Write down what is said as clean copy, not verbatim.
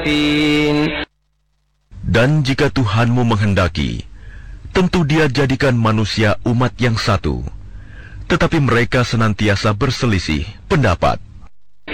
الكافرين. Dan jika Tuhanmu menghendaki, tentu Dia jadikan manusia umat yang satu. Tetapi mereka senantiasa berselisih pendapat.